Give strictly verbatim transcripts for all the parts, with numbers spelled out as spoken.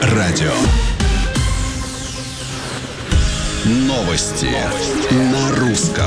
радио. Новости на русском.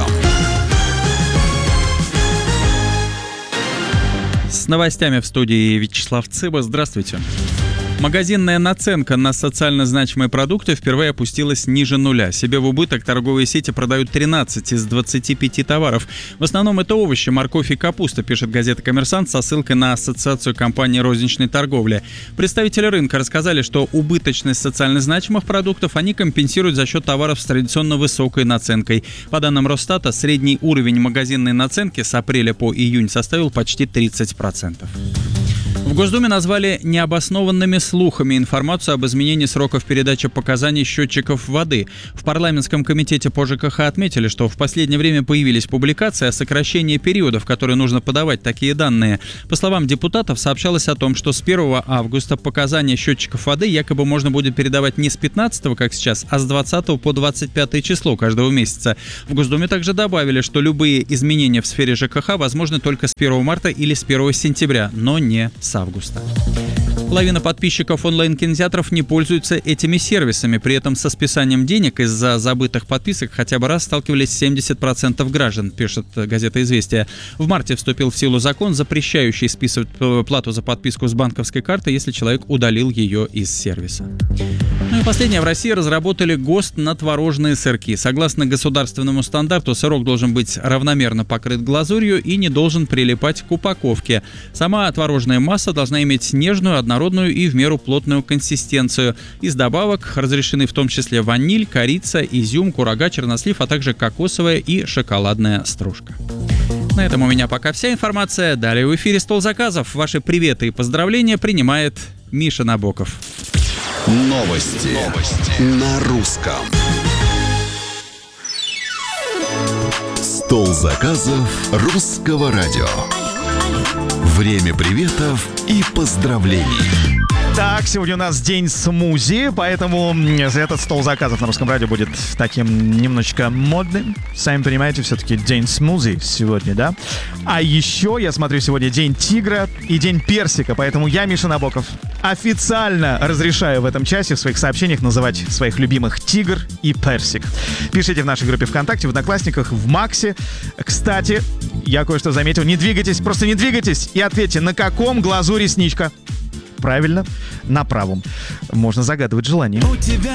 С новостями в студии Вячеслав Цыба. Здравствуйте. Магазинная наценка на социально значимые продукты впервые опустилась ниже нуля. Себе в убыток торговые сети продают тринадцать из двадцати пяти товаров. В основном это овощи, морковь и капуста, пишет газета «Коммерсант» со ссылкой на Ассоциацию компаний розничной торговли. Представители рынка рассказали, что убыточность социально значимых продуктов они компенсируют за счет товаров с традиционно высокой наценкой. По данным Росстата, средний уровень магазинной наценки с апреля по июнь составил почти тридцать процентов. В Госдуме назвали необоснованными слухами информацию об изменении сроков передачи показаний счетчиков воды. В парламентском комитете по ЖКХ отметили, что в последнее время появились публикации о сокращении периодов, в которые нужно подавать такие данные. По словам депутатов, сообщалось о том, что с первого августа показания счетчиков воды якобы можно будет передавать не с пятнадцатого, как сейчас, а с двадцатого по двадцать пятое число каждого месяца. В Госдуме также добавили, что любые изменения в сфере ЖКХ возможны только с первого марта или с первого сентября, но не с августа. Половина подписчиков онлайн-кинотеатров не пользуются этими сервисами. При этом со списанием денег из-за забытых подписок хотя бы раз сталкивались семьдесят процентов граждан, пишет газета «Известия». В марте вступил в силу закон, запрещающий списывать плату за подписку с банковской карты, если человек удалил ее из сервиса. Ну и последнее. В России разработали ГОСТ на творожные сырки. Согласно государственному стандарту, сырок должен быть равномерно покрыт глазурью и не должен прилипать к упаковке. Сама творожная масса должна иметь нежную, однородную и в меру плотную консистенцию. Из добавок разрешены в том числе ваниль, корица, изюм, курага, чернослив, а также кокосовая и шоколадная стружка. На этом у меня пока вся информация. Далее в эфире «Стол заказов». Ваши приветы и поздравления принимает Миша Набоков. Новости, Новости. на русском. Стол заказов русского радио. Время приветов и поздравлений. Так, сегодня у нас день смузи, поэтому этот стол заказов на русском радио будет таким немножечко модным. Сами понимаете, все-таки день смузи сегодня, да? А еще я смотрю сегодня день тигра и день персика, поэтому я, Миша Набоков, официально разрешаю в этом часе в своих сообщениях называть своих любимых тигр и персик. Пишите в нашей группе ВКонтакте, в Одноклассниках, в Максе. Кстати, я кое-что заметил. Не двигайтесь, просто не двигайтесь и ответьте, на каком глазу ресничка? Правильно, на правом. Можно загадывать желание. У тебя